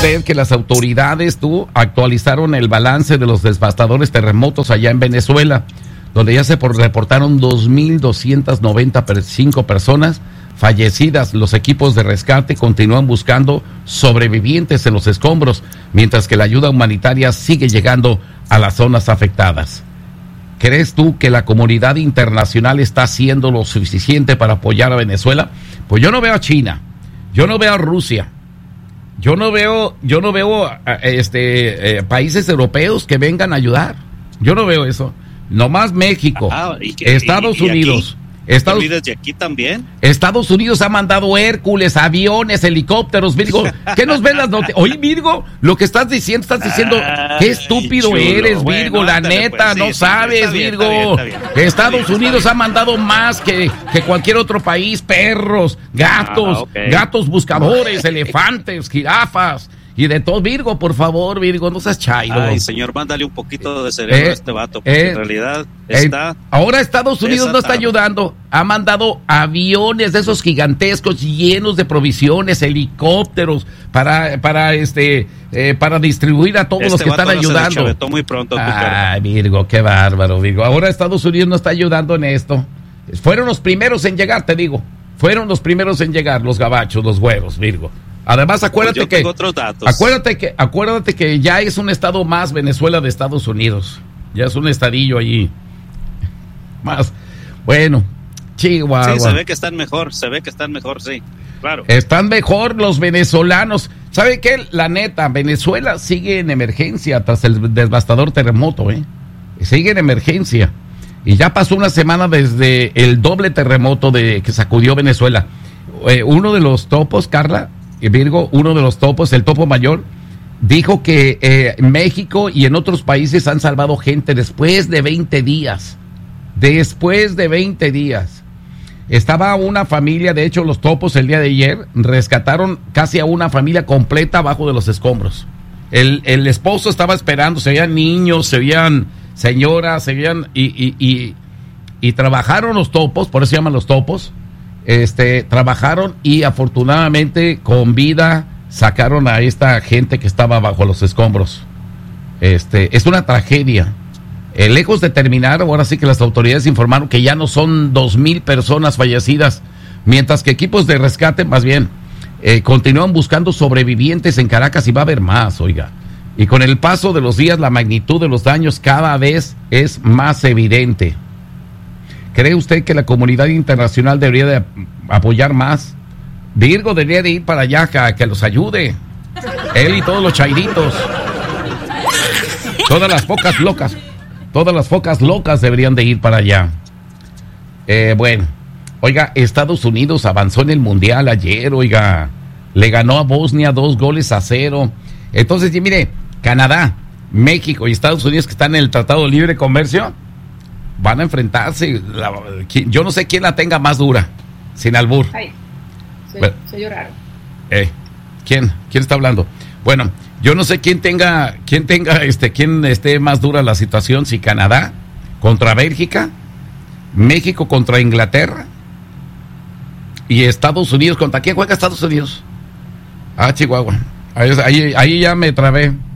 usted que las autoridades actualizaron el balance de los devastadores terremotos allá en Venezuela, donde ya se reportaron 2.295 personas fallecidas? Los equipos de rescate continúan buscando sobrevivientes en los escombros, mientras que la ayuda humanitaria sigue llegando a las zonas afectadas. ¿Crees tú que la comunidad internacional está haciendo lo suficiente para apoyar a Venezuela? Pues yo no veo a China, yo no veo a Rusia, yo no veo países europeos que vengan a ayudar. Yo no veo eso. Nomás México, Estados Unidos. ¿De aquí también? Estados Unidos ha mandado Hércules, aviones, helicópteros, Virgo. ¿Qué nos ven las noticias? Oye, Virgo, lo que estás diciendo, qué estúpido chulo. Eres, Virgo, bueno, la neta, pues, no sabes, sí, Virgo. Está bien. Estados Unidos ha mandado más que cualquier otro país, perros, gatos, gatos buscadores, elefantes, jirafas. Y de todo, Virgo, por favor, Virgo, no seas chairo. Ay, señor, mándale un poquito de cerebro a este vato, porque en realidad está... Ahora Estados Unidos no está ayudando. Ha mandado aviones de esos gigantescos llenos de provisiones, helicópteros, para distribuir a todos los que están ayudando. Muy pronto, ay, Virgo, qué bárbaro, Virgo. Ahora Estados Unidos no está ayudando en esto. Fueron los primeros en llegar, te digo. Fueron los primeros en llegar, los gabachos, los güeros, Virgo. Además, acuérdate que ya es un estado más Venezuela de Estados Unidos. Ya es un estadillo allí. Más. Bueno, Chihuahua. Sí, se ve que están mejor, sí, claro. Están mejor los venezolanos. ¿Sabe qué? La neta, Venezuela sigue en emergencia tras el devastador terremoto, Sigue en emergencia. Y ya pasó una semana desde el doble terremoto que sacudió Venezuela. Uno de los topos, Carla, Virgo, uno de los topos, el topo mayor, dijo que México y en otros países han salvado gente después de 20 días. Después de 20 días. Estaba una familia, de hecho los topos el día de ayer rescataron casi a una familia completa abajo de los escombros. El esposo estaba esperando, se veían niños, se veían señoras, se veían y trabajaron los topos, por eso se llaman los topos. Trabajaron y afortunadamente con vida sacaron a esta gente que estaba bajo los escombros. Es una tragedia. Lejos de terminar, ahora sí que las autoridades informaron que ya no son 2,000 personas fallecidas, mientras que equipos de rescate, más bien, continúan buscando sobrevivientes en Caracas y va a haber más, oiga. Y con el paso de los días, la magnitud de los daños cada vez es más evidente. ¿Cree usted que la comunidad internacional debería de apoyar más? Virgo debería de ir para allá que los ayude. Él y todos los chairitos. Todas las focas locas deberían de ir para allá. Bueno, oiga, Estados Unidos avanzó en el Mundial ayer, oiga. Le ganó a Bosnia 2-0. Entonces, mire, Canadá, México y Estados Unidos, que están en el Tratado de Libre Comercio, van a enfrentarse. Yo no sé quién la tenga más dura, sin albur. Ay, se lloraron. ¿Quién está hablando? Bueno, yo no sé quién esté más dura la situación, si Canadá contra Bélgica, México contra Inglaterra y Estados Unidos contra... ¿Quién juega Estados Unidos? Chihuahua. Ahí ya me trabé.